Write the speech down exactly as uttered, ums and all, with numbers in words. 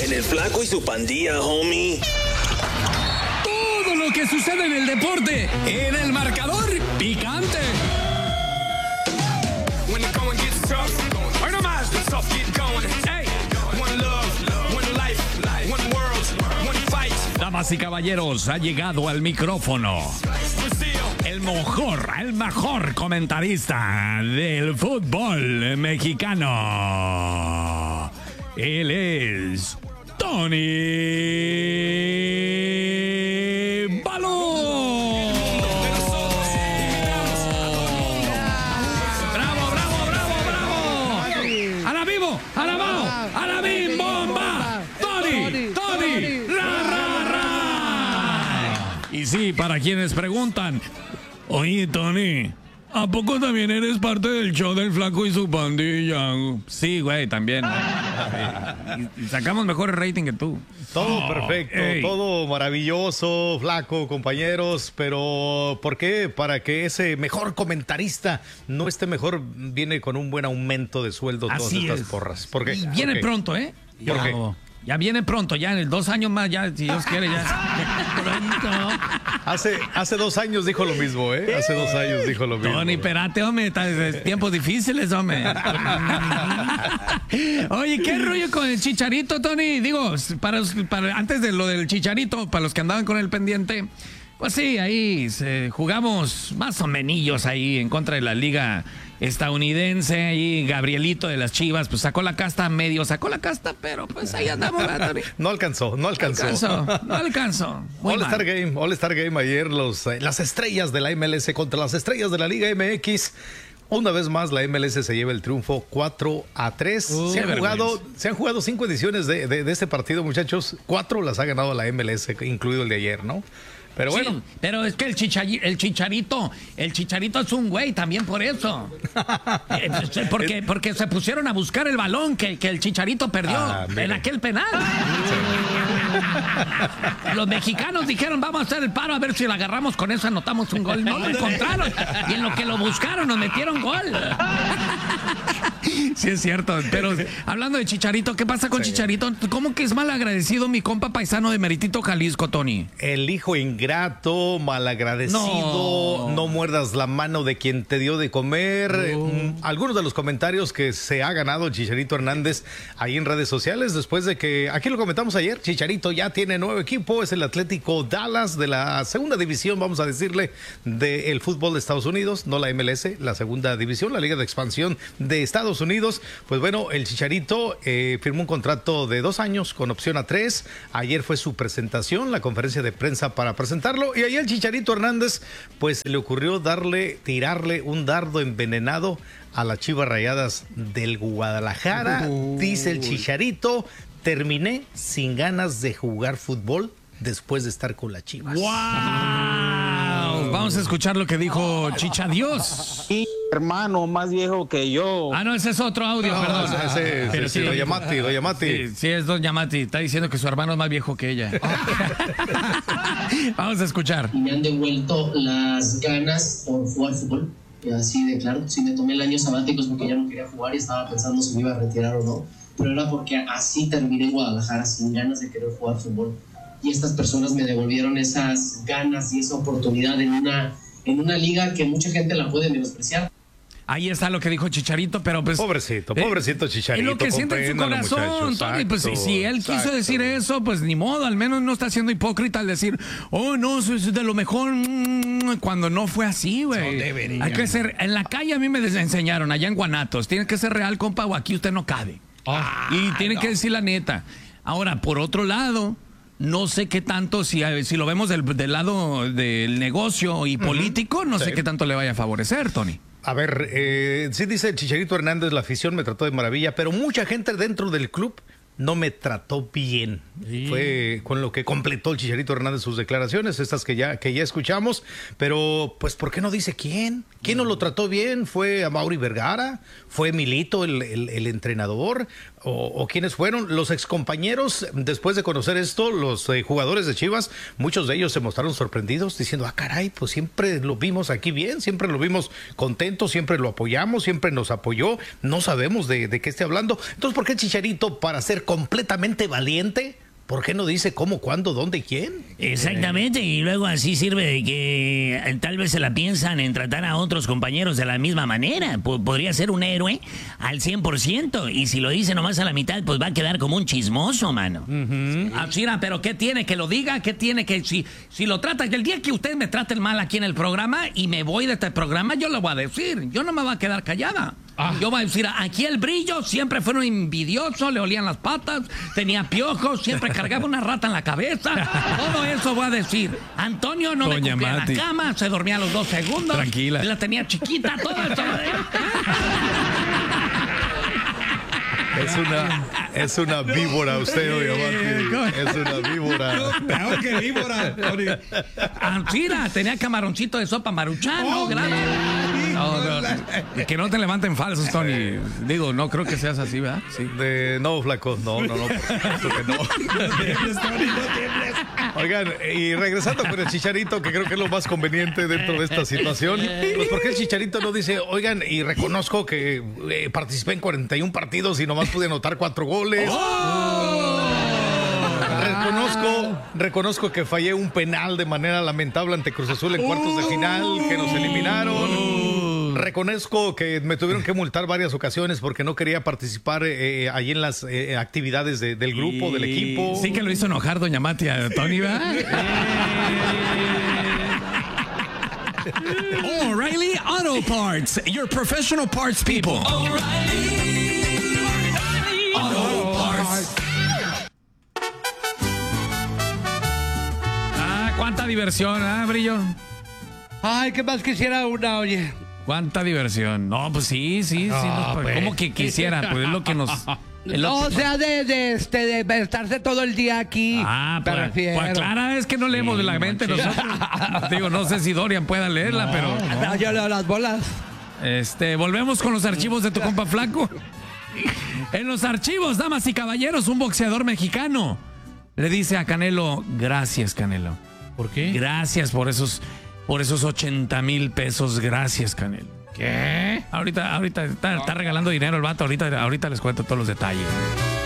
En el Flaco y su Pandilla, homie. Todo lo que sucede en el deporte, en el marcador picante. Hoy nomás, damas y caballeros, ha llegado al micrófono el mejor, el mejor comentarista del fútbol mexicano. Él es Tony Balón. ¡Bravo, bravo, bravo, bravo! ¡A la vivo, a la bao, a la bim, bomba! ¡Tony, Tony, ra, ra, ra! Y sí, para quienes preguntan, oye, Tony, ¿a poco también eres parte del show del Flaco y su Pandilla? Sí, güey, también. Y, y sacamos mejor rating que tú. Todo oh, perfecto, ey. todo maravilloso, Flaco, compañeros, pero ¿por qué? Para que ese mejor comentarista no esté mejor, viene con un buen aumento de sueldo todas Así estas es. porras. ¿Por qué? Y viene ¿Por qué? pronto, ¿eh? ¿Por ya, qué? Ya viene pronto, ya en dos años más, ya, si Dios quiere, ya. Pronto. Hace, hace dos años dijo lo mismo, ¿eh? Hace dos años dijo lo mismo. Tony, espérate, hombre, está- es tiempos difíciles, hombre. Oye, ¿qué rollo con el Chicharito, Tony? Digo, para, para antes de lo del Chicharito, para los que andaban con el pendiente, pues sí, ahí se, jugamos más o menos ahí en contra de la liga estadounidense. Ahí Gabrielito de las Chivas, pues sacó la casta, medio sacó la casta, pero pues ahí andamos, ¿verdad, Tony? No alcanzó, no alcanzó. No alcanzó, no alcanzó. Muy All Star mal. Game, All Star Game ayer, los, eh, las estrellas de la M L S contra las estrellas de la Liga M X. Una vez más la M L S se lleva el triunfo cuatro a tres. Uh, se, han qué jugado, vergüenza. se han jugado cinco ediciones de, de, de este partido, muchachos. Cuatro las ha ganado la M L S, incluido el de ayer, ¿no? Pero bueno. Sí, pero es que el, chichari- el chicharito, el chicharito es un güey también por eso. Eh, porque, porque se pusieron a buscar el balón que, que el chicharito perdió Ah, mire. en aquel penal. Los mexicanos dijeron, vamos a hacer el paro a ver si la agarramos, con eso anotamos un gol. No lo encontraron. Y en lo que lo buscaron nos metieron gol. Sí, es cierto. Pero hablando de Chicharito, ¿qué pasa con Sí. Chicharito? ¿Cómo que es mal agradecido mi compa paisano de Meritito, Jalisco, Tony? El hijo ingrato, malagradecido, no. No. no muerdas la mano de quien te dio de comer. Mm, Algunos de los comentarios que se ha ganado Chicharito Hernández ahí en redes sociales, después de que, aquí lo comentamos ayer, Chicharito ya tiene nuevo equipo, es el Atlético Dallas de la segunda división, vamos a decirle, del fútbol de Estados Unidos, no la M L S, la segunda división, la Liga de Expansión de Estados Unidos. Pues bueno, el Chicharito eh, firmó un contrato de dos años con opción a tres. Ayer fue su presentación, la conferencia de prensa para presentarlo, y ahí el Chicharito Hernández pues le ocurrió darle, tirarle un dardo envenenado a las Chivas Rayadas del Guadalajara. Uy. Dice el Chicharito, terminé sin ganas de jugar fútbol después de estar con las Chivas. ¡Wow! Vamos a escuchar lo que dijo Chicha Dios. Sí, hermano, más viejo que yo. Ah, no, ese es otro audio, No, perdón. ese es, Pero ese es Doña Mati, Doña Mati. Sí, sí, es Doña Mati. Está diciendo que su hermano es más viejo que ella. Vamos a escuchar. Y me han devuelto las ganas por jugar fútbol. Y así de claro, sí me tomé el año sabático porque ya no quería jugar y estaba pensando si me iba a retirar o no. Pero era porque así terminé en Guadalajara sin ganas de querer jugar fútbol. Y estas personas me devolvieron esas ganas y esa oportunidad en una, en una liga que mucha gente la puede menospreciar. Ahí está lo que dijo Chicharito, pero pues... Pobrecito, eh, pobrecito Chicharito. Es lo que siente en su compréndalo, corazón, muchacho, Tony. Pues si, exacto, si él quiso exacto. decir eso, pues ni modo, al menos no está siendo hipócrita al decir, oh, no, eso es de lo mejor, mm, cuando no fue así, güey. Hay que ser, en la calle a mí me enseñaron, allá en Guanatos, tiene que ser real, compa, o aquí usted no cabe. Ah, y tiene que decir la neta. Ahora, por otro lado, no sé qué tanto, si, si lo vemos del, del lado del negocio y político, no sé Sí. qué tanto le vaya a favorecer, Tony. A ver, eh, sí dice el Chicharito Hernández, la afición me trató de maravilla, pero mucha gente dentro del club no me trató bien. Sí. Fue con lo que completó el Chicharito Hernández sus declaraciones, estas que ya, que ya escuchamos. Pero, pues, ¿por qué no dice quién? ¿Quién no lo trató bien? ¿Fue a Mauri Vergara? ¿Fue Milito el, el, el entrenador? ¿O, ¿O quiénes fueron? Los excompañeros, después de conocer esto, los eh, jugadores de Chivas, muchos de ellos se mostraron sorprendidos, diciendo, ah, caray, pues siempre lo vimos aquí bien, siempre lo vimos contento, siempre lo apoyamos, siempre nos apoyó, no sabemos de, de qué esté hablando. Entonces, ¿por qué el Chicharito, para ser completamente valiente, ¿por qué no dice cómo, cuándo, dónde y quién? Exactamente, y luego así sirve de que eh, tal vez se la piensan en tratar a otros compañeros de la misma manera. P- podría ser un héroe al cien por ciento, y si lo dice nomás a la mitad, pues va a quedar como un chismoso, mano. Uh-huh. Ah, Chira, pero ¿qué tiene que lo diga? ¿Qué tiene que...? Si, si lo trata, el día que ustedes me traten mal aquí en el programa y me voy de este programa, yo lo voy a decir. Yo no me voy a quedar callada. Ah. Yo voy a decir, aquí el Brillo siempre fue un envidioso, le olían las patas, tenía piojos, siempre cargaba una rata en la cabeza. Todo eso voy a decir. Antonio no Doña me cumplía Mati. la cama, se dormía a los dos segundos. Tranquila. La tenía chiquita, todo eso. Es una, es una víbora usted, oiga, Mati. Es una víbora. Peor que víbora. Anchira, tenía camaroncito de sopa maruchano, Oh, grande. No, no, no. Que no te levanten falsos, Tony. Digo, no creo que seas así, ¿verdad? Sí. De, no, flaco, no, no, no, por supuesto que no. No tiembles, Tony, no tiembles. Oigan, y regresando con el Chicharito, que creo que es lo más conveniente dentro de esta situación, pues porque el Chicharito no dice, oigan, y reconozco que eh, participé en cuarenta y uno partidos y nomás pude anotar cuatro goles. Oh. Reconozco, reconozco que fallé un penal de manera lamentable ante Cruz Azul en cuartos de final, que nos eliminaron. Reconozco que me tuvieron que multar varias ocasiones porque no quería participar eh, allí en las eh, actividades de, del grupo, del equipo. Sí que lo hizo enojar doña Mati a Tony, ¿verdad? O'Reilly Auto Parts, your professional parts people. O'Reilly Auto Parts. Ah, cuánta diversión, ¿ah, Brillo? Ay, ¿qué más quisiera una, oye? Cuánta diversión. No, pues sí, sí, sí. No, nos- pues. ¿Cómo que quisiera? Pues es lo que nos... es lo No, o que- sea, de, de, este, de estarse todo el día aquí. Ah, me pues, refiero. pues clara es que no leemos Sí, la mente nosotros. Digo, no sé si Dorian pueda leerla, pero... No, yo leo las bolas. Este, volvemos con los archivos de tu compa Flaco. En los archivos, damas y caballeros, un boxeador mexicano le dice a Canelo, gracias, Canelo. ¿Por qué? Gracias por esos, por esos ochenta mil pesos. Gracias, Canelo. ¿Qué? Ahorita, ahorita está, está regalando dinero el vato. Ahorita, ahorita les cuento todos los detalles.